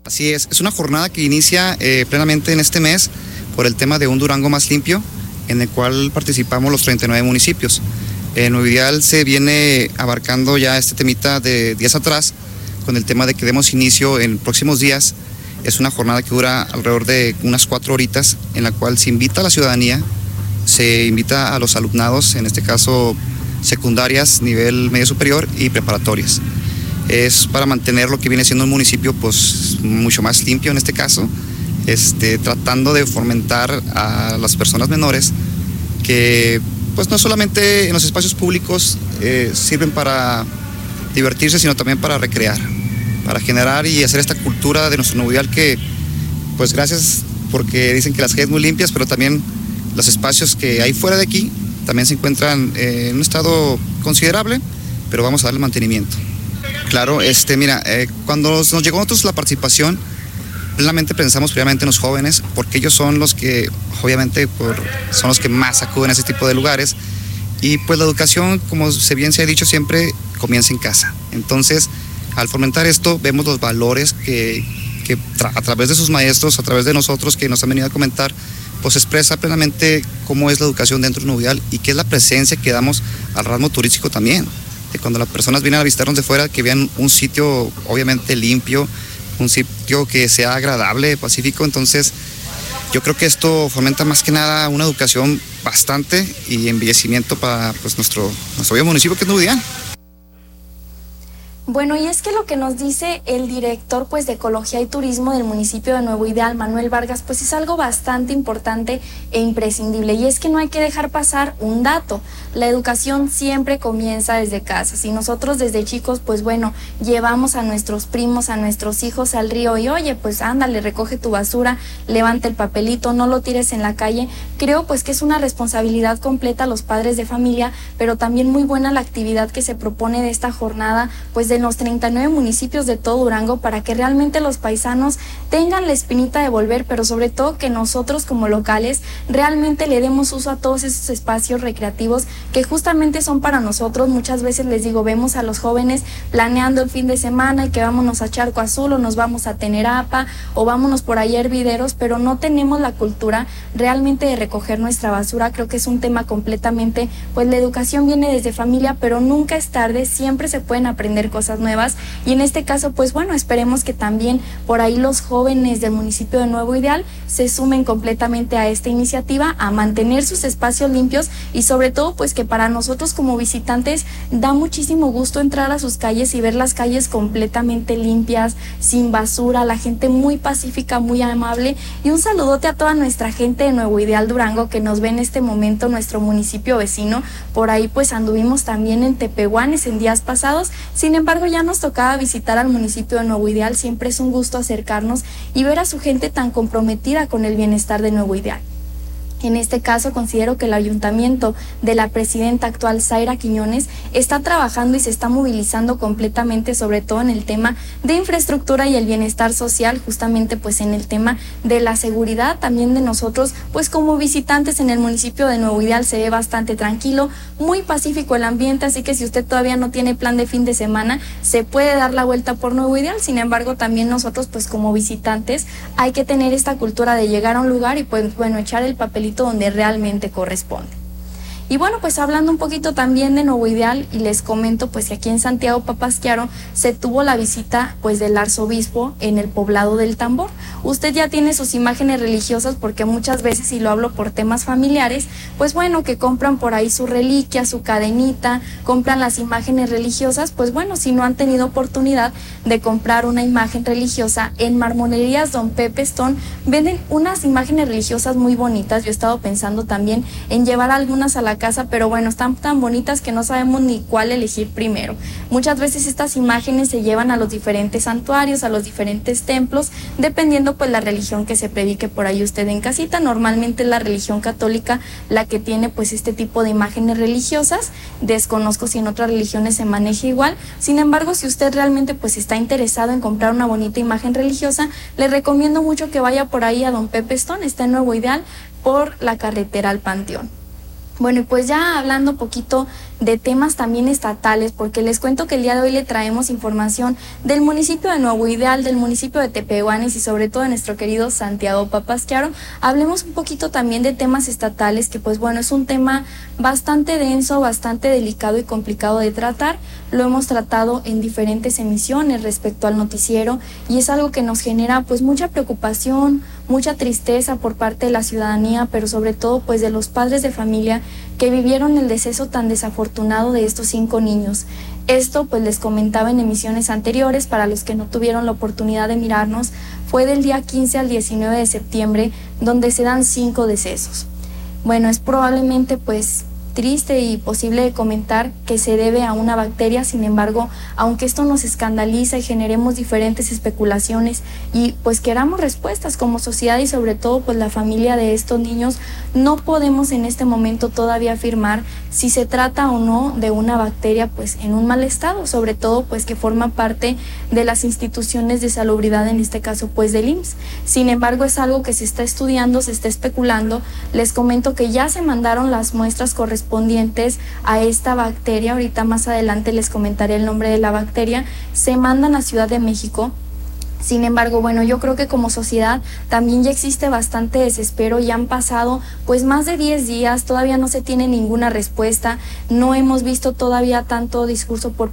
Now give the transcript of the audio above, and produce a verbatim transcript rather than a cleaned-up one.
Así es, es una jornada que inicia eh, plenamente en este mes por el tema de un Durango más limpio, en el cual participamos los treinta y nueve municipios. En Nuevo Ideal se viene abarcando ya este temita de días atrás, con el tema de que demos inicio en próximos días. Es una jornada que dura alrededor de unas cuatro horitas, en la cual se invita a la ciudadanía, se invita a los alumnados, en este caso secundarias, nivel medio superior y preparatorias. Es para mantener lo que viene siendo un municipio pues mucho más limpio en este caso, este, tratando de fomentar a las personas menores que pues no solamente en los espacios públicos eh, sirven para divertirse, sino también para recrear, para generar y hacer esta cultura de nuestro Nuevo Ideal que pues gracias porque dicen que las calles muy limpias, pero también los espacios que hay fuera de aquí también se encuentran eh, en un estado considerable, pero vamos a darle mantenimiento. Claro, este, mira, eh, cuando nos, nos llegó a nosotros la participación, plenamente pensamos primeramente en los jóvenes, porque ellos son los que, obviamente, por, son los que más acuden a ese tipo de lugares, y pues la educación, como se bien se ha dicho siempre, comienza en casa. Entonces, al fomentar esto, vemos los valores que, que tra a través de sus maestros, a través de nosotros que nos han venido a comentar, pues expresa plenamente cómo es la educación dentro de Nuevo Ideal y qué es la presencia que damos al ramo turístico también. Que cuando las personas vienen a visitarnos de fuera, que vean un sitio obviamente limpio, un sitio que sea agradable, pacífico. Entonces yo creo que esto fomenta más que nada una educación bastante y embellecimiento para pues, nuestro, nuestro bello municipio que es Nuevo Ideal. Bueno, y es que lo que nos dice el director pues de Ecología y Turismo del municipio de Nuevo Ideal, Manuel Vargas, pues es algo bastante importante e imprescindible, y es que no hay que dejar pasar un dato. La educación siempre comienza desde casa. Si nosotros desde chicos, pues bueno, llevamos a nuestros primos, a nuestros hijos al río y oye, pues ándale, recoge tu basura, levanta el papelito, no lo tires en la calle, creo pues que es una responsabilidad completa a los padres de familia, pero también muy buena la actividad que se propone de esta jornada, pues de en los treinta y nueve municipios de todo Durango, para que realmente los paisanos tengan la espinita de volver, pero sobre todo que nosotros como locales realmente le demos uso a todos esos espacios recreativos que justamente son para nosotros. Muchas veces les digo, vemos a los jóvenes planeando el fin de semana y que vámonos a Charco Azul o nos vamos a Tenerapa o vámonos por ahí a Hervideros, pero no tenemos la cultura realmente de recoger nuestra basura. Creo que es un tema completamente, pues la educación viene desde familia, pero nunca es tarde, siempre se pueden aprender cosas nuevas, y en este caso pues bueno, esperemos que también por ahí los jóvenes del municipio de Nuevo Ideal se sumen completamente a esta iniciativa, a mantener sus espacios limpios, y sobre todo pues que para nosotros como visitantes da muchísimo gusto entrar a sus calles y ver las calles completamente limpias, sin basura, la gente muy pacífica, muy amable, y un saludote a toda nuestra gente de Nuevo Ideal Durango que nos ve en este momento, nuestro municipio vecino. Por ahí pues anduvimos también en Tepehuanes en días pasados, sin embargo ya nos tocaba visitar al municipio de Nuevo Ideal. Siempre es un gusto acercarnos y ver a su gente tan comprometida con el bienestar de Nuevo Ideal. En este caso considero que el ayuntamiento de la presidenta actual, Zaira Quiñones, está trabajando y se está movilizando completamente, sobre todo en el tema de infraestructura y el bienestar social, justamente pues en el tema de la seguridad también de nosotros, pues como visitantes en el municipio de Nuevo Ideal se ve bastante tranquilo, muy pacífico el ambiente, así que si usted todavía no tiene plan de fin de semana, se puede dar la vuelta por Nuevo Ideal. Sin embargo, también nosotros pues como visitantes hay que tener esta cultura de llegar a un lugar y pues bueno, echar el papelito donde realmente corresponde. Y bueno, pues hablando un poquito también de Nuevo Ideal, y les comento pues que aquí en Santiago Papasquiaro se tuvo la visita pues del arzobispo en el poblado del Tambor. Usted ya tiene sus imágenes religiosas, porque muchas veces, y lo hablo por temas familiares, pues bueno, que compran por ahí su reliquia, su cadenita, compran las imágenes religiosas. Pues bueno, si no han tenido oportunidad de comprar una imagen religiosa, en Marmolerías Don Pepe Stone venden unas imágenes religiosas muy bonitas. Yo he estado pensando también en llevar algunas a la casa, pero bueno, están tan bonitas que no sabemos ni cuál elegir primero. Muchas veces estas imágenes se llevan a los diferentes santuarios, a los diferentes templos, dependiendo pues la religión que se predique por ahí usted en casita. Normalmente es la religión católica la que tiene pues este tipo de imágenes religiosas. Desconozco si en otras religiones se maneja igual. Sin embargo, si usted realmente pues está interesado en comprar una bonita imagen religiosa, le recomiendo mucho que vaya por ahí a Don Pepe Stone. Está en Nuevo Ideal por la carretera al Panteón. Bueno, y pues ya hablando un poquito de temas también estatales, porque les cuento que el día de hoy le traemos información del municipio de Nuevo Ideal, del municipio de Tepehuanes y sobre todo de nuestro querido Santiago Papasquiaro. Hablemos un poquito también de temas estatales, que pues bueno, es un tema bastante denso, bastante delicado y complicado de tratar. Lo hemos tratado en diferentes emisiones respecto al noticiero y es algo que nos genera pues mucha preocupación, mucha tristeza por parte de la ciudadanía, pero sobre todo pues de los padres de familia que vivieron el deceso tan desafortunado de estos cinco niños. Esto pues les comentaba en emisiones anteriores, para los que no tuvieron la oportunidad de mirarnos, fue del día quince al diecinueve de septiembre, donde se dan cinco decesos. Bueno, es probablemente pues triste y posible de comentar que se debe a una bacteria. Sin embargo, aunque esto nos escandaliza y generemos diferentes especulaciones y pues queramos respuestas como sociedad y sobre todo pues la familia de estos niños, no podemos en este momento todavía afirmar si se trata o no de una bacteria pues en un mal estado, sobre todo pues que forma parte de las instituciones de salubridad, en este caso pues del I M S S. Sin embargo, es algo que se está estudiando, se está especulando. Les comento que ya se mandaron las muestras correspondientes correspondientes a esta bacteria. Ahorita más adelante les comentaré el nombre de la bacteria. Se mandan a Ciudad de México. Sin embargo, bueno, yo creo que como sociedad también ya existe bastante desespero. Ya han pasado pues más de diez días, todavía no se tiene ninguna respuesta, no hemos visto todavía tanto discurso por